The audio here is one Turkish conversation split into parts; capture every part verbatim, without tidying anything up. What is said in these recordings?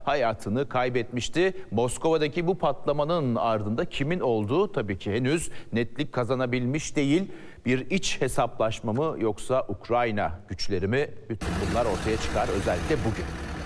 hayatını kaybetmişti. Moskova'daki bu patlamanın ardında kimin olduğu tabii ki henüz netlik kazanabilmiş değil. Bir iç hesaplaşma mı yoksa Ukrayna güçleri mi? Bütün bunlar ortaya çıkar özellikle bugün.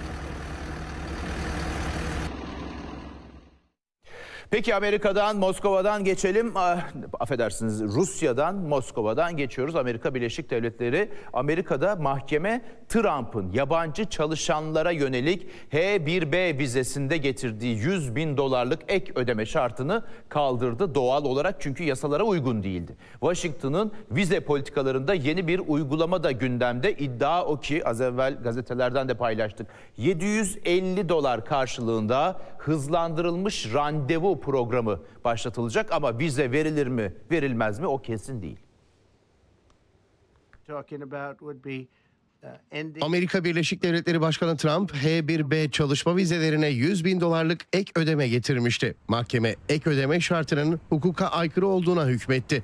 Peki Amerika'dan, Moskova'dan geçelim. Ah, affedersiniz, Rusya'dan, Moskova'dan geçiyoruz. Amerika Birleşik Devletleri, Amerika'da mahkeme Trump'ın yabancı çalışanlara yönelik H bir B vizesinde getirdiği yüz bin dolarlık ek ödeme şartını kaldırdı doğal olarak, çünkü yasalara uygun değildi. Washington'ın vize politikalarında yeni bir uygulama da gündemde. İddia o ki, az evvel gazetelerden de paylaştık, yedi yüz elli dolar karşılığında hızlandırılmış randevu programı başlatılacak ama vize verilir mi, verilmez mi o kesin değil. Amerika Birleşik Devletleri Başkanı Trump, H bir B çalışma vizelerine yüz bin dolarlık ek ödeme getirmişti. Mahkeme ek ödeme şartının hukuka aykırı olduğuna hükmetti.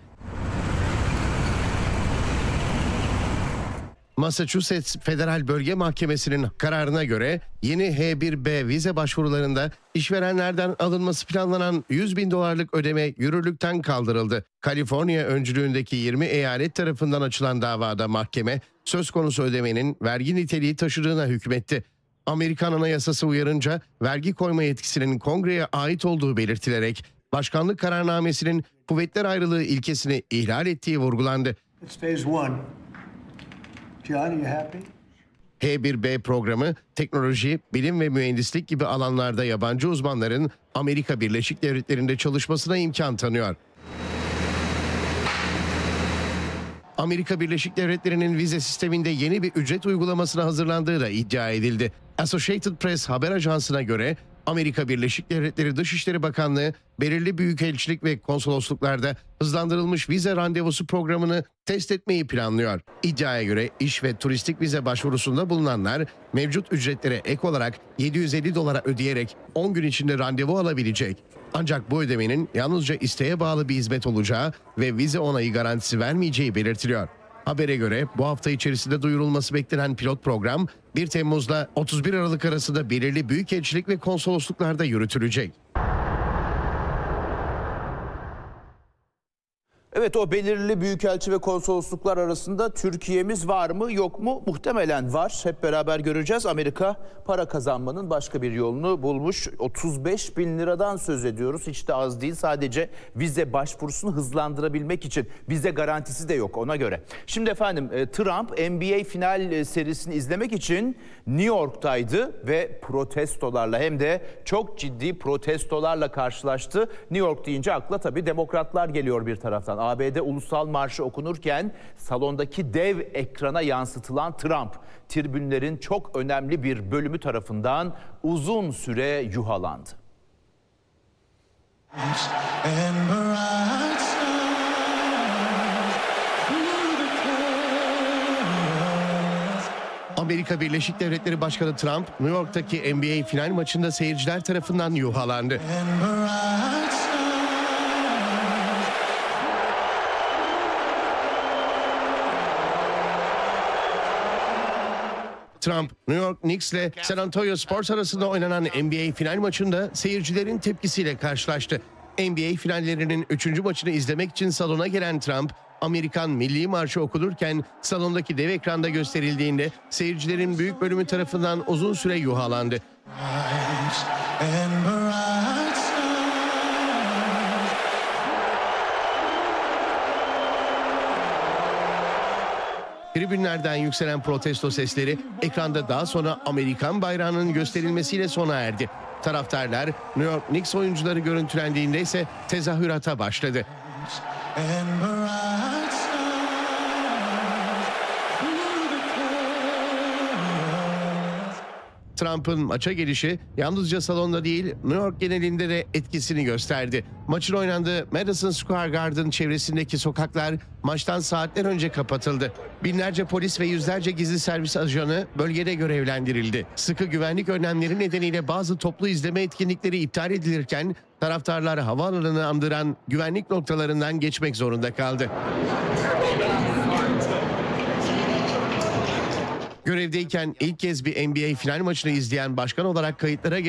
Massachusetts Federal Bölge Mahkemesi'nin kararına göre yeni H bir B vize başvurularında işverenlerden alınması planlanan yüz bin dolarlık ödeme yürürlükten kaldırıldı. Kaliforniya öncülüğündeki yirmi eyalet tarafından açılan davada mahkeme söz konusu ödemenin vergi niteliği taşıdığına hükmetti. Amerikan Anayasası uyarınca vergi koyma yetkisinin kongreye ait olduğu belirtilerek başkanlık kararnamesinin kuvvetler ayrılığı ilkesini ihlal ettiği vurgulandı. H bir B programı teknoloji, bilim ve mühendislik gibi alanlarda yabancı uzmanların Amerika Birleşik Devletleri'nde çalışmasına imkan tanıyor. Amerika Birleşik Devletleri'nin vize sisteminde yeni bir ücret uygulamasına hazırlandığı da iddia edildi. Associated Press haber ajansına göre Amerika Birleşik Devletleri Dışişleri Bakanlığı belirli büyükelçilik ve konsolosluklarda hızlandırılmış vize randevusu programını test etmeyi planlıyor. İddiaya göre iş ve turistik vize başvurusunda bulunanlar mevcut ücretlere ek olarak yedi yüz elli dolara ödeyerek on gün içinde randevu alabilecek. Ancak bu ödemenin yalnızca isteğe bağlı bir hizmet olacağı ve vize onayı garantisi vermeyeceği belirtiliyor. Habere göre bu hafta içerisinde duyurulması beklenen pilot program bir Temmuz'la otuz bir Aralık arasında belirli büyükelçilik ve konsolosluklarda yürütülecek. Evet, o belirli büyükelçi ve konsolosluklar arasında Türkiye'miz var mı yok mu? Muhtemelen var. Hep beraber göreceğiz. Amerika para kazanmanın başka bir yolunu bulmuş. otuz beş bin liradan söz ediyoruz. Hiç de az değil. Sadece vize başvurusunu hızlandırabilmek için. Vize garantisi de yok ona göre. Şimdi efendim, Trump N B A final serisini izlemek için New York'taydı ve protestolarla, hem de çok ciddi protestolarla karşılaştı. New York deyince akla tabii demokratlar geliyor bir taraftan. A B D Ulusal Marşı okunurken salondaki dev ekrana yansıtılan Trump, tribünlerin çok önemli bir bölümü tarafından uzun süre yuhalandı. Amerika Birleşik Devletleri Başkanı Trump, New York'taki N B A final maçında seyirciler tarafından yuhalandı. Trump, New York Knicks ile San Antonio Spurs arasında oynanan N B A final maçında seyircilerin tepkisiyle karşılaştı. N B A finallerinin üçüncü maçını izlemek için salona gelen Trump, Amerikan Milli Marşı okunurken salondaki dev ekranda gösterildiğinde seyircilerin büyük bölümü tarafından uzun süre yuhalandı. Tribünlerden yükselen protesto sesleri ekranda daha sonra Amerikan bayrağının gösterilmesiyle sona erdi. Taraftarlar New York Knicks oyuncuları görüntülendiğinde ise tezahürata başladı. Trump'ın maça gelişi yalnızca salonda değil, New York genelinde de etkisini gösterdi. Maçın oynandığı Madison Square Garden çevresindeki sokaklar maçtan saatler önce kapatıldı. Binlerce polis ve yüzlerce gizli servis ajanı bölgede görevlendirildi. Sıkı güvenlik önlemleri nedeniyle bazı toplu izleme etkinlikleri iptal edilirken taraftarlar havaalanını andıran güvenlik noktalarından geçmek zorunda kaldı. Görevdeyken ilk kez bir N B A final maçını izleyen başkan olarak kayıtlara